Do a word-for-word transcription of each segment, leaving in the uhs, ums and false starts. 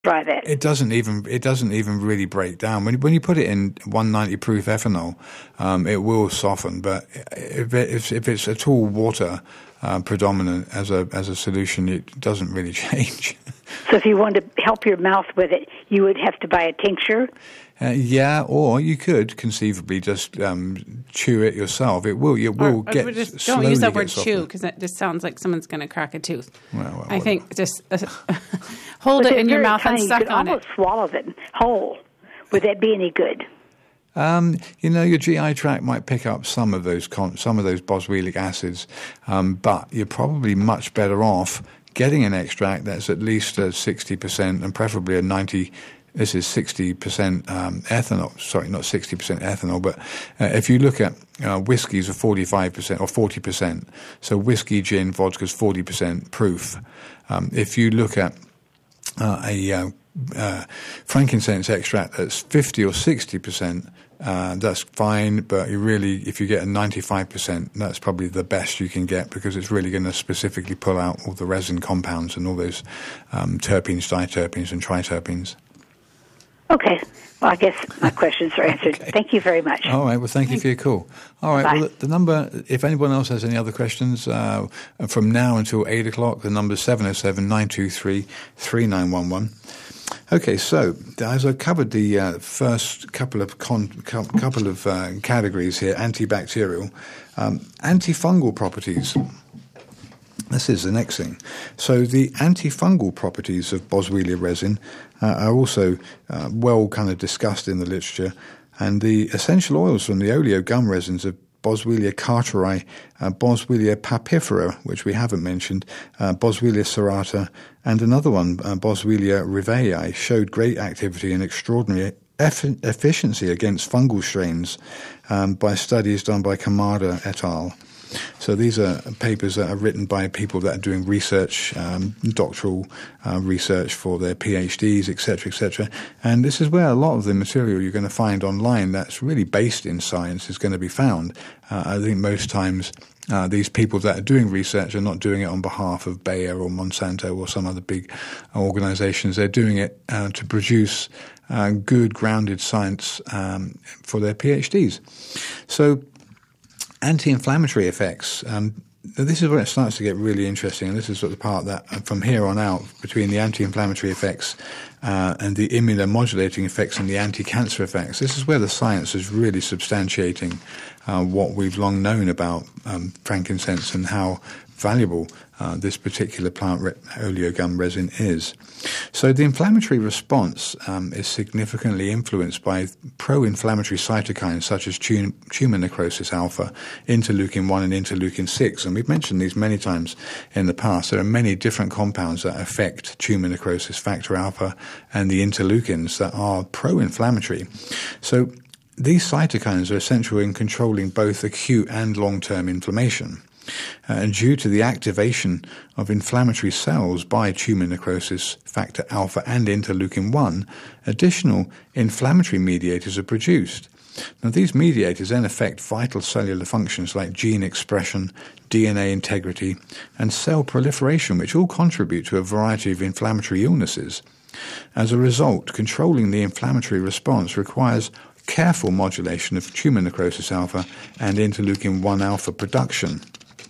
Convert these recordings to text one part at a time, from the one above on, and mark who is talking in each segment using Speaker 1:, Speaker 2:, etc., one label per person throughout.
Speaker 1: dry that.
Speaker 2: It doesn't even it doesn't even really break down. When when you put it in one ninety proof ethanol, um, it will soften. But if, it, if, if it's at all water uh, predominant as a as a solution, it doesn't really change.
Speaker 1: So if you wanted to help your mouth with it, you would have to buy a tincture?
Speaker 2: Uh, yeah, or you could conceivably just um, chew it yourself. It will. It will
Speaker 3: or,
Speaker 2: get.
Speaker 3: Or just don't use that word chew because it just sounds like someone's going to crack a tooth.
Speaker 2: Well, well,
Speaker 3: I think just uh, hold
Speaker 1: but
Speaker 3: it in your mouth
Speaker 1: tiny.
Speaker 3: and suck
Speaker 1: you could
Speaker 3: on
Speaker 1: almost
Speaker 3: it.
Speaker 1: Swallow it whole. Would that be any good?
Speaker 2: Um, you know, your G I tract might pick up some of those con- some of those boswellic acids, um, but you're probably much better off getting an extract that's at least a sixty percent and preferably a ninety. This is sixty percent um, ethanol. Sorry, not sixty percent ethanol, but uh, if you look at uh, whiskies are forty-five percent or forty percent. So whiskey, gin, vodka's forty percent proof. Um, if you look at uh, a uh, uh, frankincense extract that's fifty or sixty percent, uh, that's fine. But you really, if you get a ninety-five percent, that's probably the best you can get because it's really going to specifically pull out all the resin compounds and all those um, terpenes, diterpenes, and triterpenes.
Speaker 1: Okay. Well, I guess my questions are answered.
Speaker 2: Okay.
Speaker 1: Thank you very much.
Speaker 2: All right. Well, thank you for your call. All right.
Speaker 1: Bye.
Speaker 2: Well, the, the number, if anyone else has any other questions, uh, from now until eight o'clock, the number is seven oh seven, nine two three, three nine one one. Okay, so as I covered the uh, first couple of con- couple of uh, categories here, antibacterial, um, antifungal properties. This is the next thing. So the antifungal properties of Boswellia resin uh, are also uh, well kind of discussed in the literature, and the essential oils from the oleo gum resins of Boswellia carteri, uh, Boswellia papifera, which we haven't mentioned, uh, Boswellia serrata, and another one, uh, Boswellia rivei, showed great activity and extraordinary eff- efficiency against fungal strains um, by studies done by Kamada et al. So these are papers that are written by people that are doing research, um, doctoral uh, research for their PhDs, et cetera, et cetera. And this is where a lot of the material you're going to find online that's really based in science is going to be found. Uh, I think most times uh, these people that are doing research are not doing it on behalf of Bayer or Monsanto or some other big organizations. They're doing it uh, to produce uh, good, grounded science um, for their PhDs. So anti-inflammatory effects. Um, this is where it starts to get really interesting, and this is sort of the part that, from here on out, between the anti-inflammatory effects uh, and the immunomodulating effects and the anti-cancer effects, this is where the science is really substantiating uh, what we've long known about um, frankincense and how valuable uh, this particular plant re- oleogum resin is. So the inflammatory response um, is significantly influenced by pro-inflammatory cytokines such as tum- tumor necrosis alpha, interleukin one and interleukin six. And we've mentioned these many times in the past. There are many different compounds that affect tumor necrosis factor alpha and the interleukins that are pro-inflammatory. So these cytokines are essential in controlling both acute and long-term inflammation. Uh, and due to the activation of inflammatory cells by tumor necrosis factor alpha and interleukin one, additional inflammatory mediators are produced. Now, these mediators then affect vital cellular functions like gene expression, D N A integrity, and cell proliferation, which all contribute to a variety of inflammatory illnesses. As a result, controlling the inflammatory response requires careful modulation of tumor necrosis alpha and interleukin one alpha production.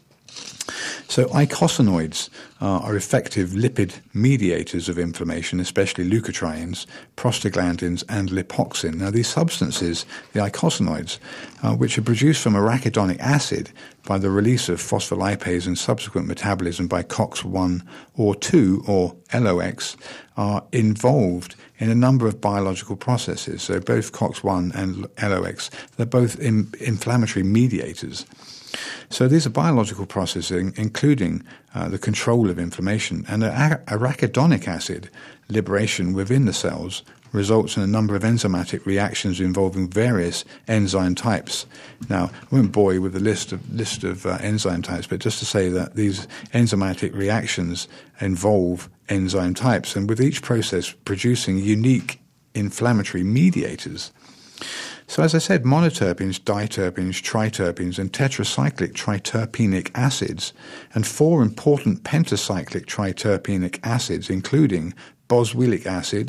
Speaker 2: So eicosanoids uh, are effective lipid mediators of inflammation, especially leukotrienes, prostaglandins, and lipoxin. Now, these substances, the eicosanoids, uh, which are produced from arachidonic acid by the release of phospholipase and subsequent metabolism by C O X one or two, or L O X, are involved in a number of biological processes. So both C O X one and L O X, they're both in, inflammatory mediators. So these are biological processes, including uh, the control of inflammation. And arachidonic acid liberation within the cells results in a number of enzymatic reactions involving various enzyme types. Now, I won't bore you with a list of, list of uh, enzyme types, but just to say that these enzymatic reactions involve enzyme types, and with each process producing unique inflammatory mediators. So as I said, monoterpenes, diterpenes, triterpenes, and tetracyclic triterpenic acids, and four important pentacyclic triterpenic acids, including boswellic acid,